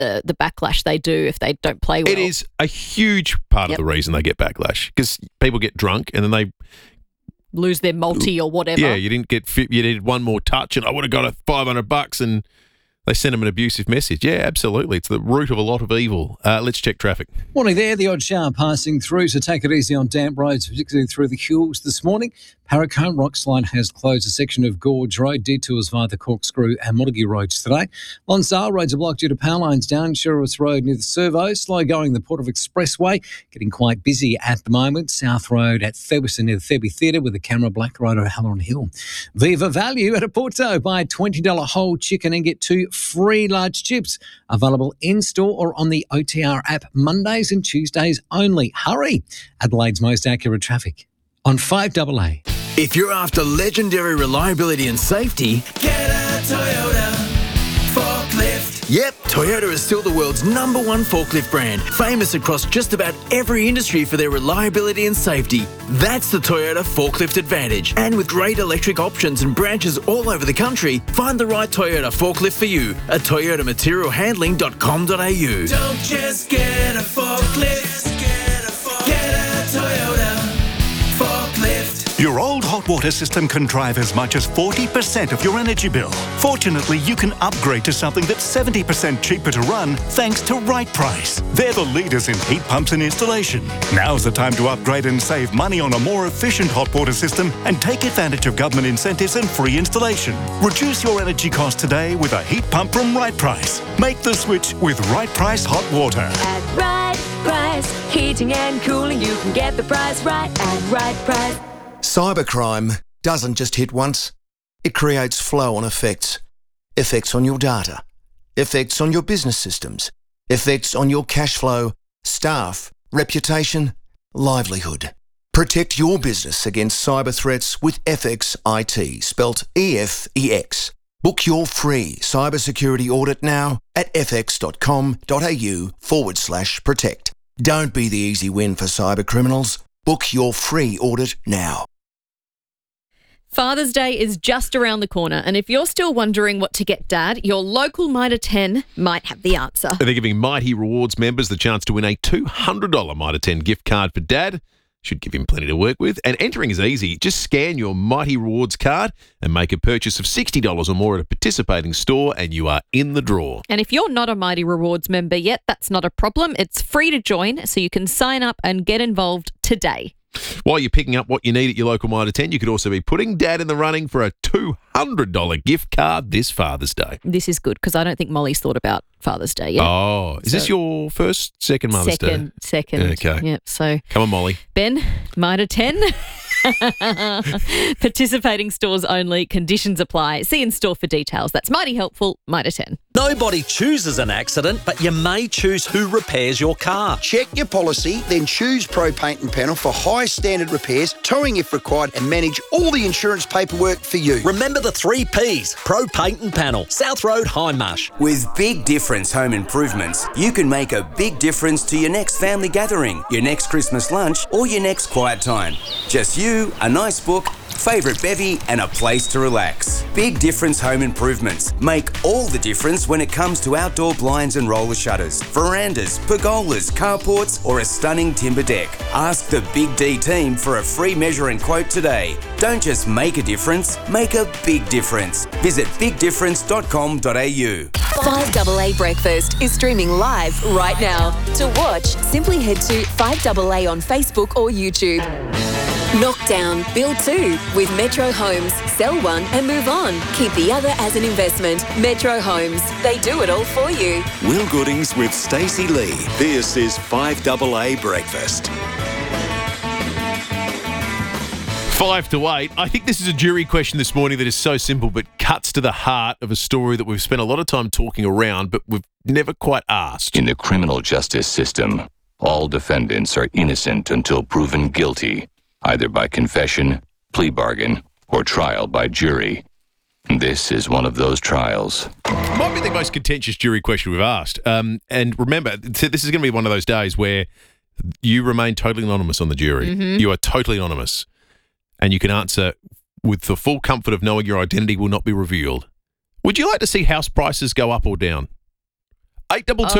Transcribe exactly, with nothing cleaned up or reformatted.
the, the backlash they do if they don't play well. It is a huge part Yep. of the reason they get backlash because people get drunk and then they Lose their multi or whatever. yeah you didn't get fit, you needed one more touch and I would have got a five hundred bucks and they send them an abusive message. Yeah, absolutely. It's the root of a lot of evil. Uh, let's check traffic. Morning there, the odd shower passing through, so take it easy on damp roads, particularly through the hills this morning. Paracombe Rockslide has closed a section of Gorge Road. Detours via the Corkscrew and Montague roads today. Lonsdale roads are blocked due to power lines down Sherwood's Road near the Servo. Slow going the Port of Expressway, getting quite busy at the moment. South Road at Febbiston near the Febby Theatre with the camera Black Road at Halloran Hill. Viva Value at Oporto. Buy a twenty dollars whole chicken and get two free large chips. Available in-store or on the O T R app Mondays and Tuesdays only. Hurry! Adelaide's most accurate traffic on five A A. If you're after legendary reliability and safety, get a Toyota forklift. Yep, Toyota is still the world's number one forklift brand, famous across just about every industry for their reliability and safety. That's the Toyota Forklift Advantage. And with great electric options and branches all over the country, find the right Toyota forklift for you at toyota material handling dot com dot a u. Don't just get a forklift, get a, forklift. Get a Toyota forklift. Your old hot water system can drive as much as forty percent of your energy bill. Fortunately, you can upgrade to something that's seventy percent cheaper to run thanks to Right Price. They're the leaders in heat pumps and installation. Now's the time to upgrade and save money on a more efficient hot water system and take advantage of government incentives and free installation. Reduce your energy costs today with a heat pump from Right Price. Make the switch with Right Price Hot Water. At Right Price, heating and cooling, you can get the price right at Right Price. Cybercrime doesn't just hit once. It creates flow-on effects. Effects on your data. Effects on your business systems. Effects on your cash flow, staff, reputation, livelihood. Protect your business against cyber threats with F X I T, spelt E F E X. Book your free cybersecurity audit now at fx.com.au forward slash protect. Don't be the easy win for cyber criminals. Book your free audit now. Father's Day is just around the corner, and if you're still wondering what to get Dad, your local Mitre ten might have the answer. They're giving Mighty Rewards members the chance to win a two hundred dollars Mitre ten gift card for Dad. Should give him plenty to work with. And entering is easy. Just scan your Mighty Rewards card and make a purchase of sixty dollars or more at a participating store and you are in the draw. And if you're not a Mighty Rewards member yet, that's not a problem. It's free to join, so you can sign up and get involved today. While you're picking up what you need at your local Mitre ten, you could also be putting Dad in the running for a two hundred dollars gift card this Father's Day. This is good because I don't think Molly's thought about Father's Day yet. Oh, is So- this your first, second Mother's second, Day? Second, Okay. Yep, so Come on, Molly. Ben, Mitre ten. Participating stores only. Conditions apply. See in store for details. That's mighty helpful. Mitre ten. Nobody chooses an accident, but you may choose who repairs your car. Check your policy, then choose Pro Paint and Panel for high standard repairs, towing if required, and manage all the insurance paperwork for you. Remember the three Ps, Pro Paint and Panel, South Road, Hindmarsh. With Big Difference Home Improvements, you can make a big difference to your next family gathering, your next Christmas lunch, or your next quiet time. Just you, a nice book, favourite bevy, and a place to relax. Big Difference Home Improvements make all the difference when it comes to outdoor blinds and roller shutters, verandas, pergolas, carports, or a stunning timber deck. Ask the Big D team for a free measure and quote today. Don't just make a difference, make a big difference. Visit big difference dot com dot a u. five A A Breakfast is streaming live right now. To watch, simply head to five A A on Facebook or YouTube. Knock down, build two with Metro Homes. Sell one and move on. Keep the other as an investment. Metro Homes. They do it all for you. Will Goodings with Stacey Lee. This is five A A Breakfast. Five to eight. I think this is a jury question this morning that is so simple but cuts to the heart of a story that we've spent a lot of time talking around but we've never quite asked. In the criminal justice system, all defendants are innocent until proven guilty, either by confession, plea bargain, or trial by jury. This is one of those trials. Might be the most contentious jury question we've asked. Um, and remember, th- this is going to be one of those days where you remain totally anonymous on the jury. Mhm. You are totally anonymous. And you can answer with the full comfort of knowing your identity will not be revealed. Would you like to see house prices go up or down? eight double two.